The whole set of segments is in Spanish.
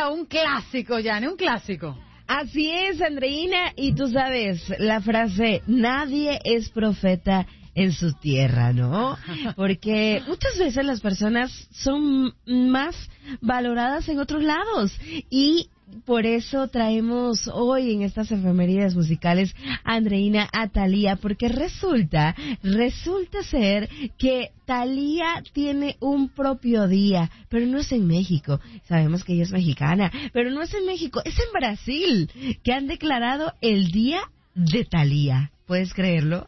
sea un clásico, Yane, un clásico. Así es, Andreina, y tú sabes la frase, nadie es profeta en su tierra, ¿no? Porque muchas veces las personas son más valoradas en otros lados y por eso traemos hoy en estas efemérides musicales a Andreina a Thalía, porque resulta ser que Thalía tiene un propio día, pero no es en México. Sabemos que ella es mexicana, pero no es en México, es en Brasil, que han declarado el Día de Thalía. ¿Puedes creerlo?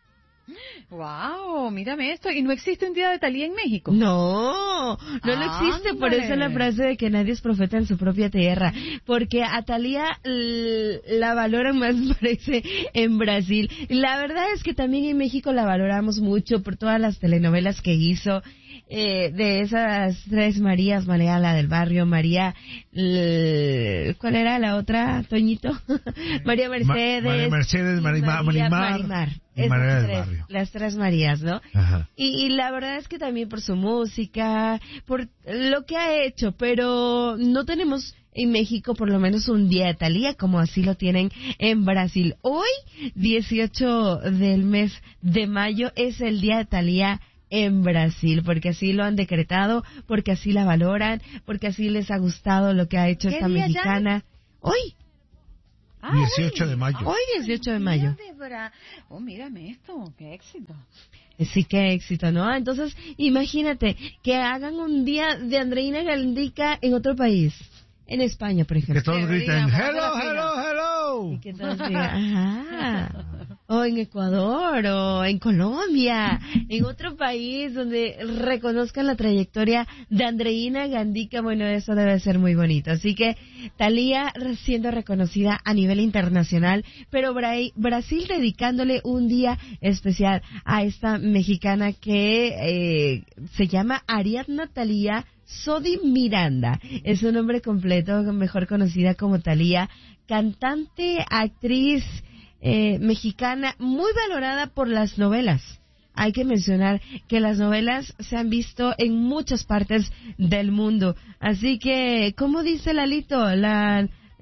Wow, mírame esto. ¿Y no existe un día de Thalía en México? No existe. Por eso la frase de que nadie es profeta en su propia tierra. Porque a Thalía la valoran más, parece, en Brasil. La verdad es que también en México la valoramos mucho por todas las telenovelas que hizo. De esas tres Marías, María la del barrio, María, ¿cuál era la otra, Toñito? María Mercedes. María Mercedes, Marimar. Y María del barrio. Las tres Marías, ¿no? Ajá. Y la verdad es que también por su música, por lo que ha hecho, pero no tenemos en México por lo menos un día de Thalía, como así lo tienen en Brasil. Hoy, 18 del mes de mayo, es el día de Thalía en Brasil, porque así lo han decretado, porque así la valoran, porque así les ha gustado lo que ha hecho esta mexicana. Hoy. 18 de mayo. Hoy 18 de mayo. Oh, mírame esto, qué éxito. Sí, qué éxito, ¿no? Entonces, imagínate que hagan un día de Andreina Gandica en otro país. En España, por ejemplo. Que todos gritan, hello. Y que todos digan, ajá. O en Ecuador, o en Colombia, en otro país donde reconozcan la trayectoria de Andreina Gandica. Bueno, eso debe ser muy bonito. Así que Thalía siendo reconocida a nivel internacional, pero Brasil dedicándole un día especial a esta mexicana que se llama Ariadna Thalía Sodi Miranda. Es su nombre completo, mejor conocida como Thalía, cantante, actriz mexicana, muy valorada por las novelas. Hay que mencionar que las novelas se han visto en muchas partes del mundo. Así que, ¿cómo dice Lalito? La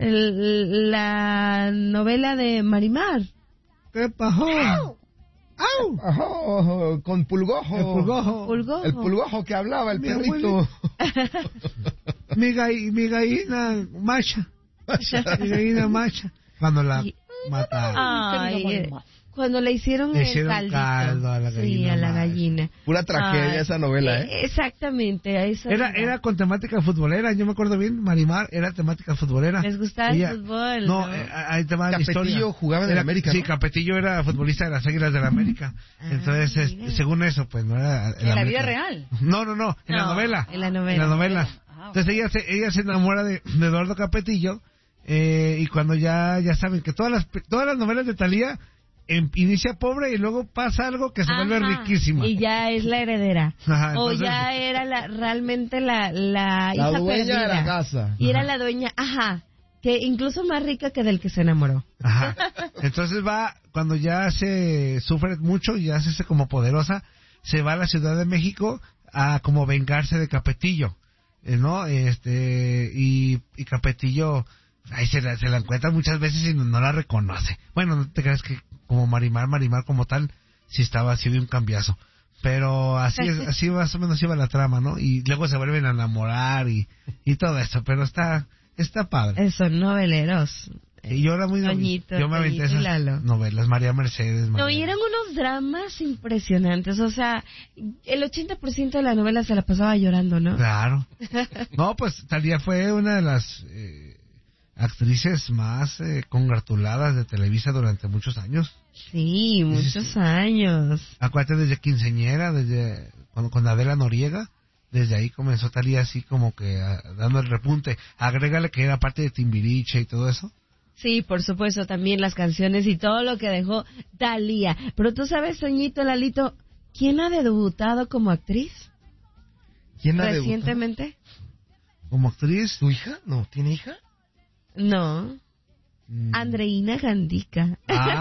novela de Marimar. ¿Qué pasó? ¡Au! Ajá, con Pulgojo. El Pulgojo que hablaba, el perrito. Mi gallina macha. Mi gallina macha. Cuando la mataron. Cuando le hicieron el caldo a la gallina. Sí, a la gallina. Pura tragedia esa novela, Exactamente. Era con temática futbolera, yo me acuerdo bien, Marimar era temática futbolera. ¿Les gustaba el fútbol? No, ahí te va la historia. Capetillo jugaba en la América, Sí, ¿no? Capetillo era futbolista de las Águilas de la América. Entonces, según eso, pues no era... ¿En la vida real? No, en la novela. En la novela. En la novela. Entonces ella se enamora de Eduardo Capetillo, y cuando ya saben que todas las novelas de Thalía inicia pobre y luego pasa algo que se vuelve riquísima. Y ya es la heredera. Ajá, entonces, o ya era realmente la hija dueña perdida. de la casa. Y era la dueña, que incluso más rica que del que se enamoró. Ajá. Entonces cuando ya se sufre mucho y ya se hace como poderosa, se va a la Ciudad de México a como vengarse de Capetillo, ¿no? Y Capetillo ahí se la encuentra muchas veces y no la reconoce. Bueno, no te creas que como Marimar como tal, sí estaba así de un cambiazo. Pero así más o menos iba la trama, ¿no? Y luego se vuelven a enamorar y todo eso, pero está padre. Son noveleros. Y yo era yo me aventé esas novelas, María Mercedes. No, y eran unos dramas impresionantes, o sea, el 80% de la novela se la pasaba llorando, ¿no? Claro. No, pues Thalía fue una de las actrices más congratuladas de Televisa durante muchos años. Sí, muchos años. Acuérdate, desde quinceñera, desde con Adela Noriega, desde ahí comenzó Thalía así como que dando el repunte. Agrégale que era parte de Timbiriche y todo eso. Sí, por supuesto, también las canciones y todo lo que dejó Thalía. Pero tú sabes, Toñito, Lalito, ¿quién ha debutado como actriz? ¿Quién ha recientemente? debutado? ¿Como actriz? ¿Tu hija? ¿No? ¿Tiene hija? No. Andreina Gandica.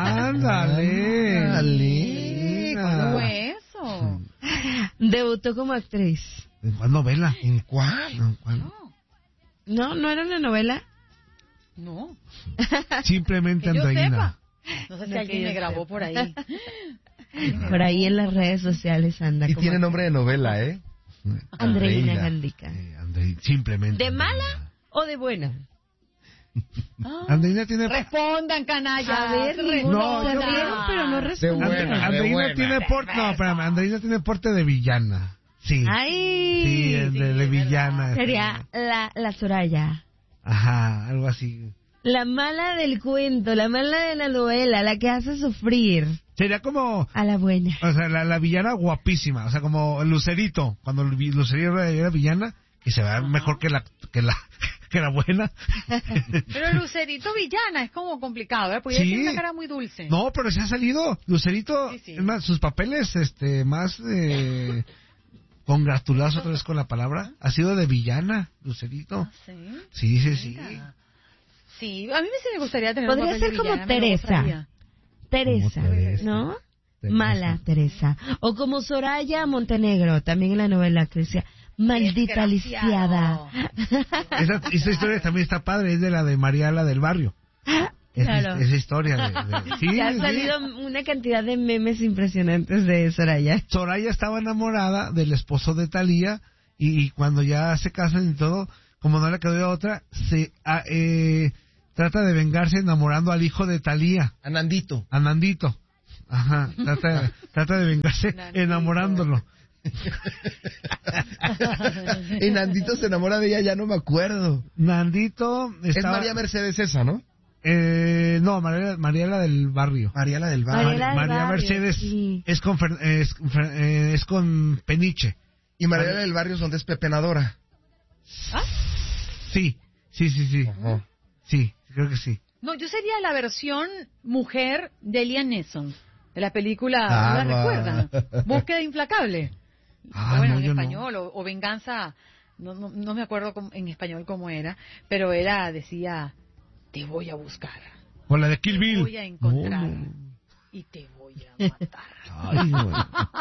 ¡Ándale! ¿Cómo fue eso? Debutó como actriz. ¿En cuál novela? ¿En cuál? ¿En cuál? No, no era una novela. No. Simplemente Que yo Andreina. sepa. No sé si No, alguien que yo me grabó sepa. por ahí. Por ahí en las redes sociales anda. Y como tiene nombre de novela, ¿eh? Andreina Gandica. Simplemente ¿De mala Andreina. o de buena? Andreina tiene... Respondan, canalla. A ver, No, se yo rieron, creo- pero no De respondieron. buena. Andreina tiene porte... No, espérame. Andreina tiene porte de villana. Sí. Ay, Sí, sí, de es villana. sería la Soraya. Ajá, algo así. La mala del cuento, la mala de la novela, la que hace sufrir Sería como... a la buena. O sea, la villana guapísima. O sea, como Lucerito. Cuando Lucerito era villana, que se vea mejor que la buena. Pero Lucerito villana es como complicado, ¿eh? Porque Sí. ella tiene una cara muy dulce. No, pero se ha salido. Lucerito, Sí, sí. es más, sus papeles, más congratulados otra vez con la palabra, ha sido de villana, Lucerito. ¿Sí? Sí. Mira. Sí, a mí sí me gustaría tener un Podría papel de ser como villana, me lo Teresa. gozaría. Teresa, Como Teresa. ¿no? Teresa. Mala Teresa. O como Soraya Montenegro, también en la novela que decía, maldita Desgraciado. lisiada. Esa historia también está padre, es de la de Mariala del Barrio. Claro. Esa historia sí, Ya han sí. salido una cantidad de memes impresionantes de Soraya. Soraya estaba enamorada del esposo de Thalía y cuando ya se casan y todo, como no le quedó de otra, trata de vengarse enamorando al hijo de Thalía, A Nandito. a Nandito. Ajá, trata de vengarse Nandito. enamorándolo. Y Nandito se enamora de ella, ya no me acuerdo. Nandito Es estaba... María Mercedes esa, ¿no? no, Mariela del Barrio. Mariela del Barrio. Mariela del María Barrio, Mercedes sí. es con Peniche. Y Mariela del Barrio es donde es pepenadora. Sí. Ajá. Sí, creo que sí. No, yo sería la versión mujer de Liam Neeson, de la película, Ah, ¿no la va. recuerdan? Búsqueda implacable. Ah, Bueno, no, en yo no. español, o Venganza, no me acuerdo en español cómo era, pero decía, te voy a buscar, O la de Kill te Bill. voy a encontrar No. y te voy a matar. Ay, güey.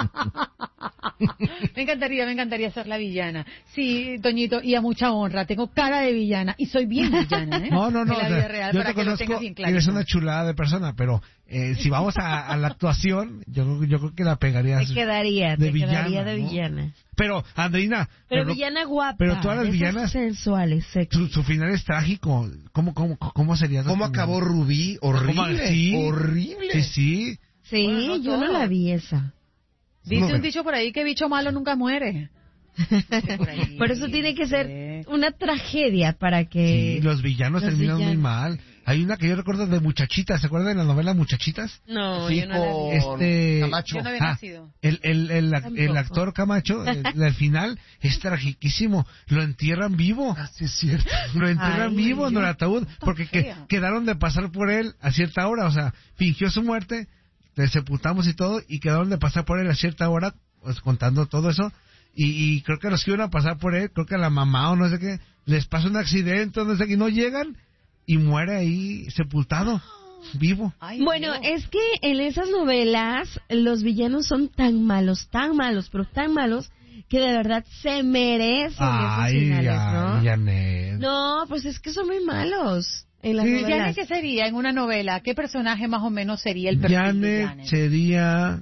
Me encantaría ser la villana. Sí, Toñito, y a mucha honra. Tengo cara de villana y soy bien villana, ¿eh? No. En la o sea, vida real, yo para te que lo conozco tengas bien y claro. eres una chulada de persona, pero si vamos a la actuación, yo creo que la pegarías Te quedaría de de villana. villana. Pero, Andreina, Pero villana guapa. pero todas las de esas villanas- sensuales, sexy. su final es trágico. ¿Cómo sería? ¿Cómo acabó Rubí? Horrible. Sí. Horrible. Sí. Sí, Bueno, no yo no todo. la vi esa. Dice No, un dicho por ahí que bicho malo nunca muere. Dice por ahí. Por eso tiene que ser Sí. una tragedia para que... Sí, los villanos los terminan muy villanos. mal. Hay una que yo recuerdo de Muchachitas, ¿se acuerdan de la novela Muchachitas? No, Sí, yo no la vi. con Camacho. Yo no había nacido. El Tampoco. actor Camacho, al final, es tragiquísimo. Lo entierran vivo. Ah, sí, es cierto. Lo entierran Ay, vivo en el ataúd Tan porque fea. quedaron de pasar por él a cierta hora. O sea, fingió su muerte, le sepultamos y todo, y quedaron de pasar por él a cierta hora, pues, contando todo eso. Y creo que los que iban a pasar por él, creo que a la mamá o no sé qué, les pasa un accidente, no sé qué, y no llegan, y muere ahí sepultado, vivo. Ay, Bueno, Dios. es que en esas novelas los villanos son tan malos, pero tan malos, que de verdad se merecen esos finales, ¿no? Janet. No, pues es que son muy malos en las Sí. Janet, novelas. ¿qué sería en una novela? ¿Qué personaje más o menos sería el perfil de Janet Janet? sería...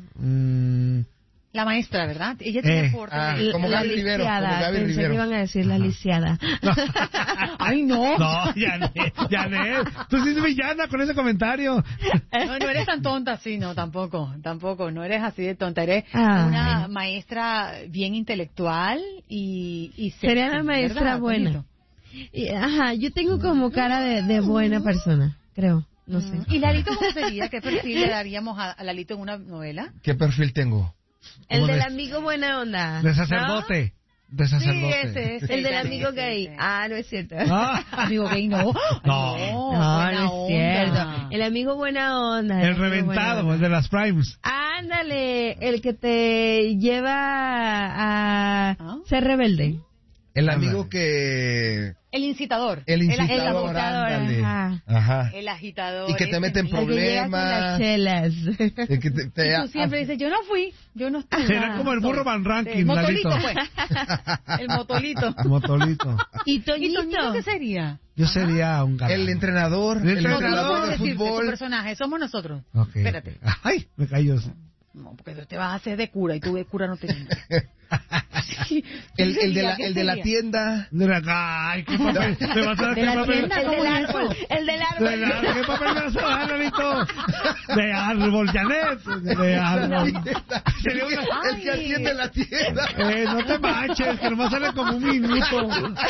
La maestra, ¿verdad? Ella tiene porte Ah, de... como La Gaby Rivero, lisiada, como Gaby pensé Rivero. que iban a decir la lisiada. ¡Ay, no! No, Janet, tú sí eres villana con ese comentario. No eres tan tonta, sí, no, tampoco, no eres así de tonta, eres Ay. una maestra bien intelectual y sexy, Sería la maestra ¿verdad, buena. Toñito? Ajá, yo tengo como cara de buena persona, creo, no sé. ¿Y Lalito cómo sería? ¿Qué perfil le daríamos a Lalito en una novela? ¿Qué perfil tengo? El como del de- amigo buena onda. De sacerdote. De sacerdote. ese. El del ese, amigo ese, gay. ese. Ah, no es cierto. Ah, Amigo gay, no. No. No, buena no es cierto. onda. El amigo buena onda. el amigo reventado, buena el de las primes. Ándale, el que te lleva a ¿Ah? ser rebelde. El amigo que... El incitador. El incitador, ándale. Ajá. El agitador. Y que te meten problemas. Chelas. Y tú siempre dices, yo no fui, yo no estuve. Será como el burro Van Ranking. El motolito, pues. El motolito. Motolito. ¿Y Toñito qué sería? Yo sería un galán. El entrenador. El El entrenador entrenador de decirte, fútbol. tu personaje, somos nosotros. Okay. Espérate. Ay, me cayó. No, porque tú te vas a hacer de cura y tú de cura no te sí. El de la tienda. Ay, qué papel. Me vas a dar De qué la papel. tienda, ¿cómo es eso? El del árbol. ¿Qué papel me vas a dar, Lalito? De árbol, Janet. De árbol. Sería una... El que atiende la tienda. No te manches, que nomás sale como un minuto.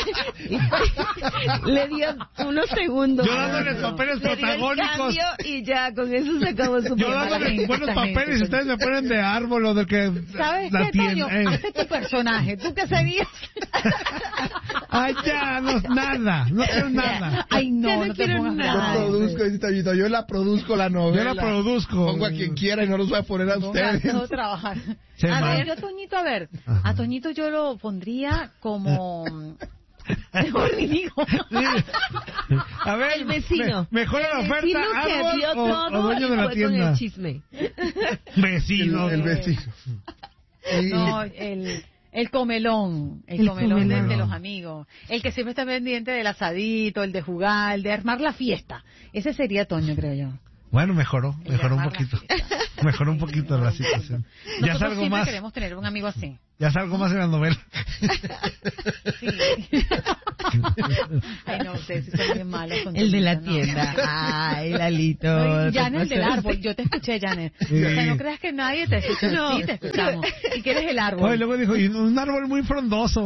Le dio unos segundos. Yo dándoles papeles Le dio el protagónicos. cambio y ya, con eso se acabó su Yo programa. dándoles buenos papeles y ustedes me ponen de árbol o de que... ¿Sabes la qué, Toño? tienda. Hace tu personaje. ¿Tú qué serías? Ay, ya, no, nada. No quiero nada. Ay, Ya no, no no te quiero pongas nada. bravo. Yo produzco, dice Toñito, yo la produzco la novela. Yo la produzco. Pongo a quien quiera y no los voy a poner a ustedes. Ponga a trabajar. Sí, A man. ver, yo Toñito, a ver. Ajá. A Toñito yo lo pondría como... Mejor ni digo. A ver, El vecino. Mejora la El oferta, vecino que árbol vio o todo dueño y de la fue con tienda. el chisme. Vecino. El vecino. No, el comelón. El comelón de los amigos. El que siempre está pendiente del asadito, el de jugar, el de armar la fiesta. Ese sería Toño, creo yo. Bueno, mejoró un armar la poquito. fiesta. Mejoró un poquito la situación. Ya Nosotros salgo siempre más. queremos tener un amigo así. Ya salgo más en la novela. Sí. Ay, no, ustedes sí son bien malos con El de la Toñito, no. tienda. Ay, Lalito. No, Janet del árbol, yo te escuché, Janet. Sí. O sea, no creas que nadie te escucha. No. Sí, te escuchamos. Y que eres el árbol. Oye, luego dijo, y un árbol muy frondoso.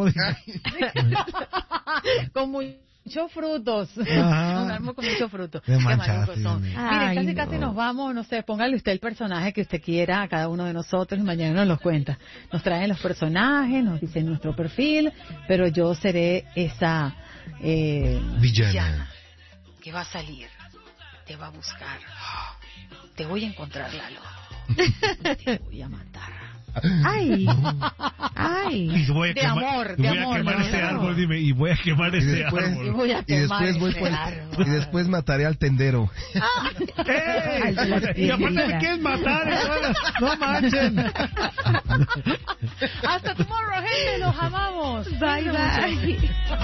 Con muchos frutos. Ajá. Un árbol con muchos frutos. Qué Qué manchaste, malucos son. Dios mío. Miren, Ay, casi no. nos vamos, no sé, póngale usted el personaje que usted quiera a cada uno de nosotros y mañana nos los cuenta. Nos traen los personajes, nos dicen nuestro perfil, pero yo seré esa Villana. que va a salir, te va a buscar, te voy a encontrar, Lalo, te voy a matar. Ay. Ay. Y voy a De quemar, amor, y de voy amor, a quemar ¿no? ese árbol, dime, y voy a quemar Y ese después- Y árbol. voy a quemar ese árbol. Y después mataré al tendero. ¡Ey! Al de la Y aparte me tienda. quieren matar, no manchen. Hasta tomorrow, gente, los amamos. Bye, bye.